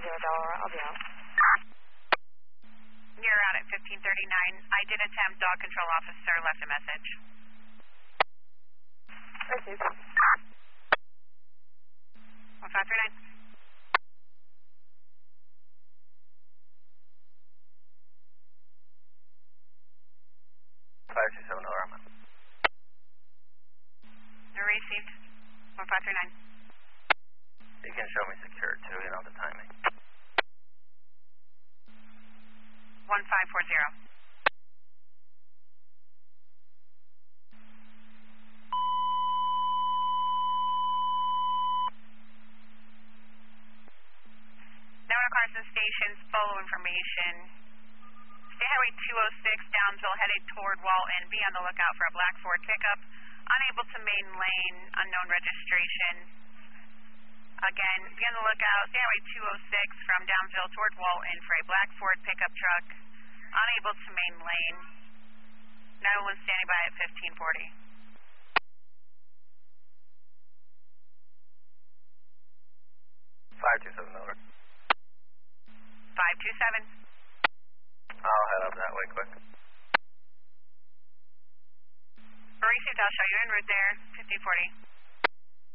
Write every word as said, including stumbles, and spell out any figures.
zero Delaware. I'll be out. You're out at fifteen thirty-nine. I did attempt dog control officer, left a message. Received. one five three nine. five two seven, Alarm. Received. one five three nine. You can show me secure too, you know the timing. one five four zero. Now Carson Station's follow information. State Highway two oh six, Downsville, headed toward Walton. Be on the lookout for a black Ford pickup. Unable to main lane, unknown registration. Again, be on the lookout. State Highway two oh six from Downsville toward Walton for a black Ford pickup truck. Unable to main lane. nine one one standing by at fifteen forty. five two seven, over. five two seven. I'll head up that way quick. Received, I'll show you en route there, fifteen forty.